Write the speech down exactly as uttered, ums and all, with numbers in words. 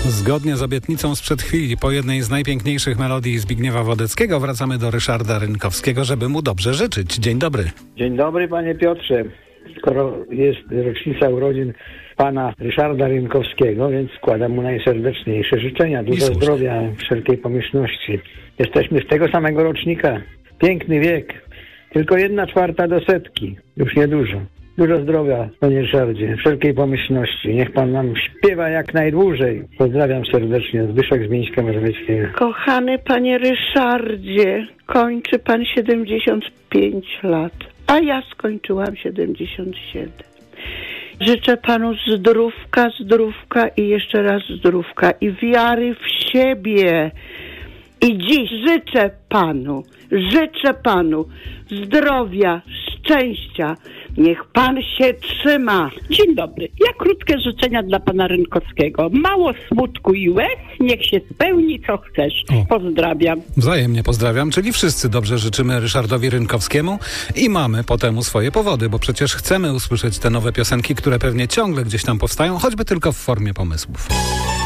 Zgodnie z obietnicą sprzed chwili, po jednej z najpiękniejszych melodii Zbigniewa Wodeckiego wracamy do Ryszarda Rynkowskiego, żeby mu dobrze życzyć. Dzień dobry. Dzień dobry, panie Piotrze. Skoro jest rocznica urodzin pana Ryszarda Rynkowskiego, więc składam mu najserdeczniejsze życzenia. Dużo zdrowia, wszelkiej pomyślności. Jesteśmy z tego samego rocznika. Piękny wiek. Tylko jedna czwarta do setki. Już niedużo. Dużo zdrowia, panie Ryszardzie, wszelkiej pomyślności. Niech pan nam śpiewa jak najdłużej. Pozdrawiam serdecznie. Zbyszek z Mińska Mazowieckiego. Kochany panie Ryszardzie, kończy pan siedemdziesiąt pięć lat, a ja skończyłam siedemdziesiąt siedem. Życzę panu zdrówka, zdrówka i jeszcze raz zdrówka i wiary w siebie. I dziś życzę panu, życzę panu zdrowia, szczęścia. Niech pan się trzyma. Dzień dobry. Ja krótkie życzenia dla pana Rynkowskiego. Mało smutku i łez, niech się spełni co chcesz. O. Pozdrawiam. Wzajemnie pozdrawiam, czyli wszyscy dobrze życzymy Ryszardowi Rynkowskiemu i mamy po temu swoje powody, bo przecież chcemy usłyszeć te nowe piosenki, które pewnie ciągle gdzieś tam powstają, choćby tylko w formie pomysłów.